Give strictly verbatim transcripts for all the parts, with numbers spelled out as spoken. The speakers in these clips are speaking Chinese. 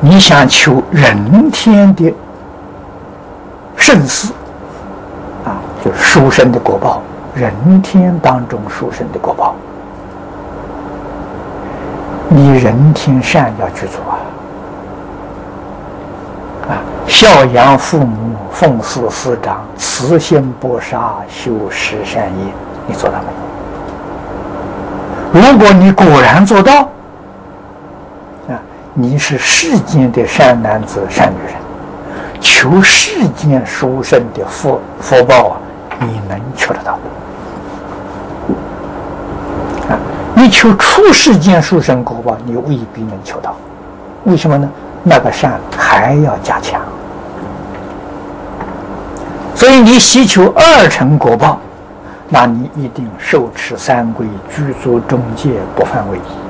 你想求人天的胜事啊，就是殊胜的果报，人天当中殊胜的果报，你人天善要去做啊。啊，孝养父母，奉事师长，慈心薄杀，修十善业，你做到没有？如果你果然做到，啊，你是世间的善男子、善女人，求世间殊胜的福福报啊，你能求得到。啊，你求出世间殊胜果报，你未必能求到。为什么呢？那个善还要加强，所以你希求二乘果报，那你一定受持三规，具足中戒，不犯违仪。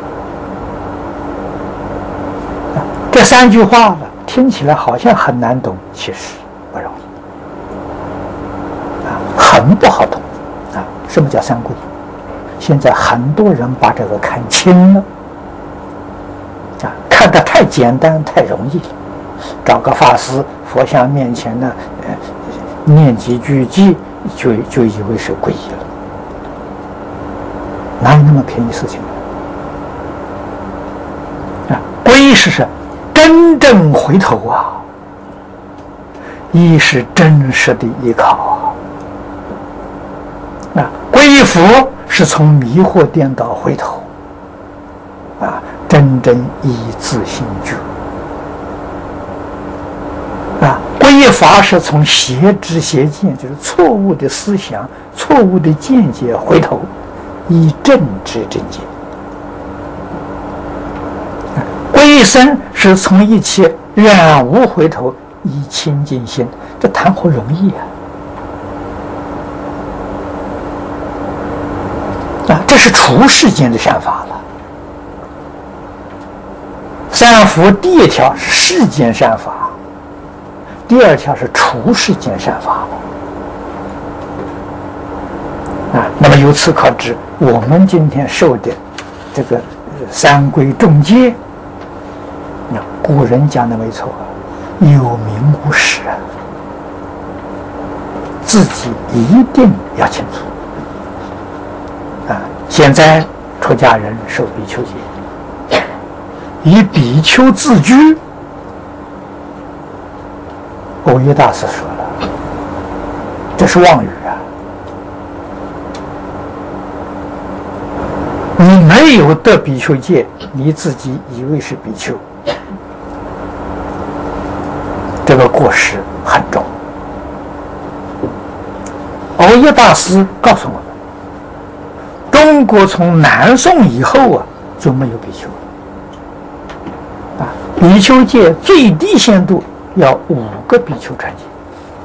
啊，这三句话呢，听起来好像很难懂，其实不容易，啊，很不好懂。啊，什么叫三规？现在很多人把这个看轻了。看得太简单太容易了，找个法师佛像面前呢，呃，念几句偈就就以为是皈依了，哪有那么便宜事情啊？皈依是什么？真正回头啊，一是真实的依靠啊。啊，皈依佛是从迷惑颠倒回头啊。真正依自性觉啊，皈依法是从邪知邪见，就是错误的思想、错误的见解回头，依正知正见。皈依僧是从一切染污回头，依清净心，这谈何容易啊！啊，这是除世间的善法了。三福第一条是世间善法，第二条是除世间善法啊。那么由此可知，我们今天受的这个三规中戒，啊，古人讲的没错，有名无实啊，自己一定要清楚啊。现在出家人受比丘戒，以比丘自居，蕅益大师说了，这是妄语啊！你没有得比丘戒，你自己以为是比丘，这个过失很重。蕅益大师告诉我们，中国从南宋以后啊，就没有比丘了。比丘戒最低限度要五个比丘传戒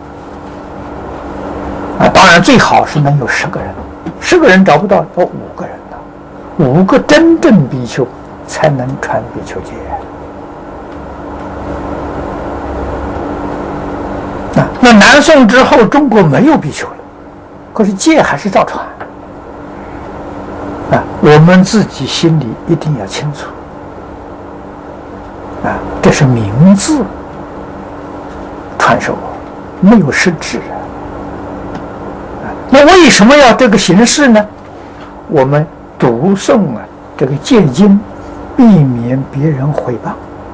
啊，当然最好是能有十个人，十个人找不到，要五个人的，五个真正比丘才能传比丘戒啊。那南宋之后，中国没有比丘了，可是戒还是照传啊。我们自己心里一定要清楚。啊，这是名字传授，没有实质啊。那为什么要这个形式呢？我们读诵啊这个戒经，避免别人诽谤。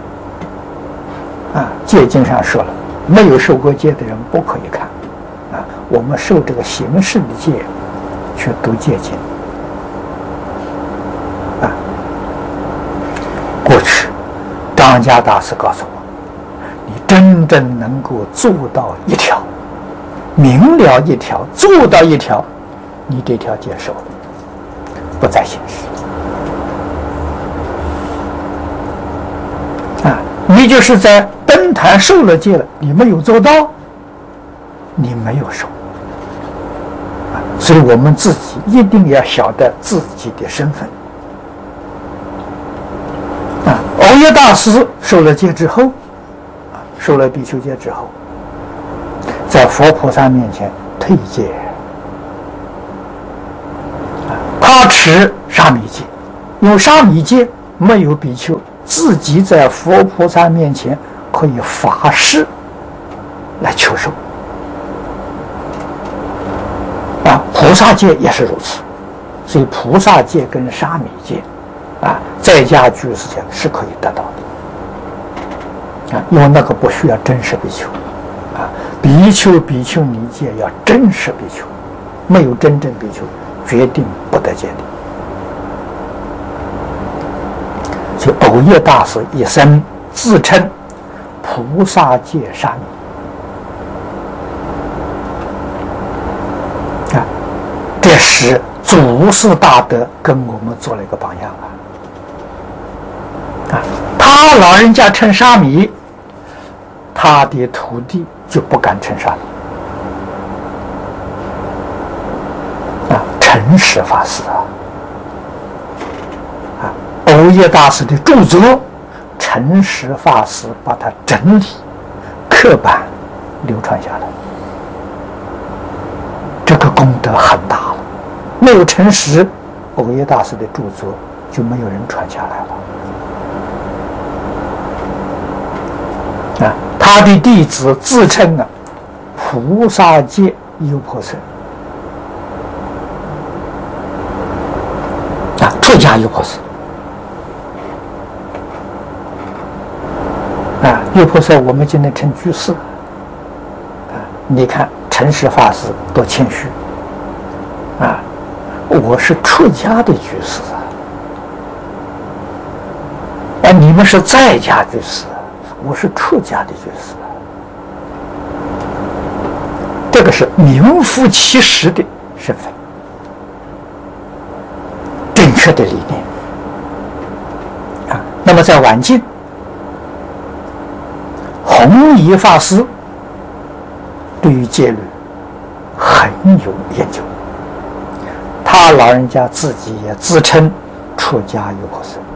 啊，戒经上说了，没有受过戒的人不可以看。啊，我们受这个形式的戒，去读戒经。啊，过去。张家大师告诉我，你真正能够做到一条，明了一条，做到一条，你这条戒受了，不再显示啊！你就是在登坛受了戒了，你没有做到，你没有受啊！所以我们自己一定要晓得自己的身份。蕅益大师受了戒之后，啊，受了比丘戒之后，在佛菩萨面前退戒，啊，他持沙弥戒，用沙弥戒没有比丘自己在佛菩萨面前可以发誓来求受。啊，菩萨戒也是如此，所以菩萨戒跟沙弥戒，啊，在家居士戒是可以得到的。啊，因为那个不需要真实比丘，啊，比丘比丘尼戒要真实比丘，没有真正比丘，决定不得戒的。所以藕益大师一生自称菩萨戒沙弥，啊，这使祖师大德跟我们做了一个榜样啊！啊，他老人家称沙弥，他的徒弟就不敢称沙弥。啊，诚实法师啊！啊，藕益大师的著作，诚实法师把它整理、刻板流传下来，这个功德很大了。没有诚实，藕益大师的著作就没有人传下来了。啊，他的弟子自称啊菩萨戒优婆塞，啊，出家优婆塞。啊，优婆塞我们今天称居士。啊，你看诚实法师多谦虚。啊，我是出家的居士啊。啊，你们是在家居士，我是出家的居士。这个是名副其实的身份，正确的理念。啊，那么在晚近，弘一法师对于戒律很有研究，他老人家自己也自称出家优婆塞。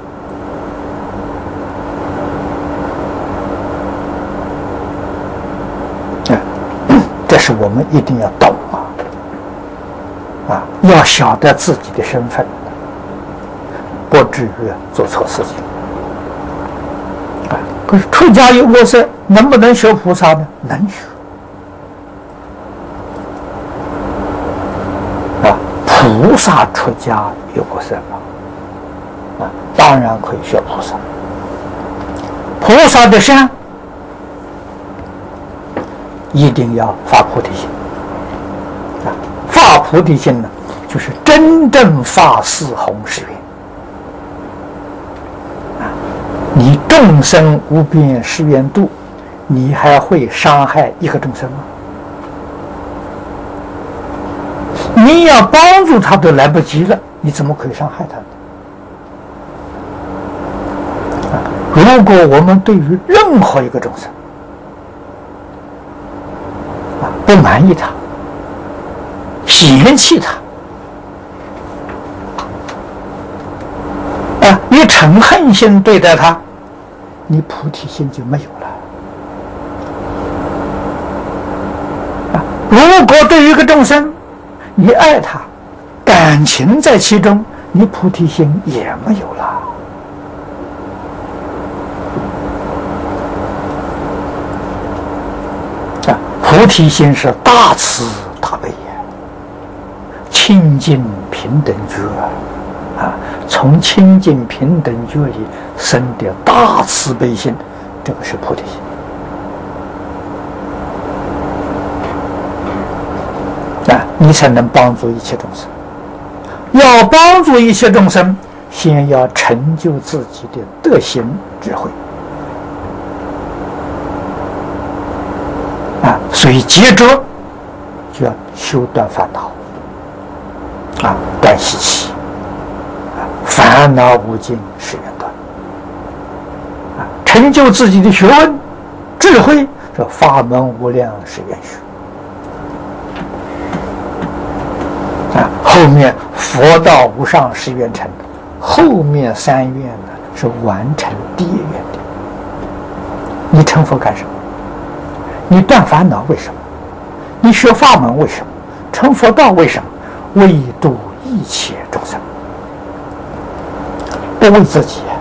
这是我们一定要懂啊！啊，要晓得自己的身份，不至于做错事情。啊，可是出家优婆塞能不能学菩萨呢？能学。啊，菩萨出家优婆塞嘛，啊，当然可以学菩萨。菩萨的善，一定要发菩提心啊！发菩提心呢，就是真正发四弘誓愿啊！你众生无边誓愿度，你还会伤害一个众生吗？你要帮助他都来不及了，你怎么可以伤害他呢？啊！如果我们对于任何一个众生，不满意他，嫌弃他，啊，以嗔恨心对待他，你菩提心就没有了。啊，如果对于一个众生，你爱他，感情在其中，你菩提心也没有了。菩提心是大慈大悲呀，清净平等觉啊，从清净平等觉里生的大慈悲心，这个是菩提心啊，你才能帮助一切众生。要帮助一切众生，先要成就自己的德行智慧。所以接着就要修断烦恼啊，断习气啊，烦恼无尽誓愿断啊，成就自己的学问智慧，这法门无量誓愿学啊，后面佛道无上誓愿成，后面三愿呢是完成第一愿的。你成佛干什么？你断烦恼为什么？你学法门为什么？成佛道为什么？为度一切众生。 不为自己。